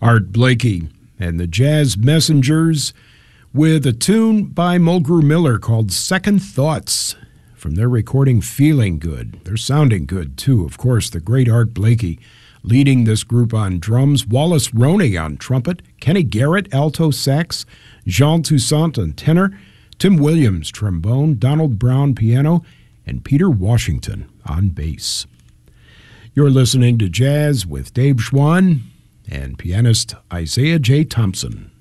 Art Blakey and the Jazz Messengers with a tune by Mulgrew Miller called Second Thoughts from their recording Feeling Good. They're sounding good too. Of course, the great Art Blakey leading this group on drums, Wallace Roney on trumpet, Kenny Garrett alto sax, Jean Toussaint on tenor, Tim Williams trombone, Donald Brown piano, and Peter Washington on bass. You're listening to Jazz with Dave Schwann and pianist Isaiah J. Thompson.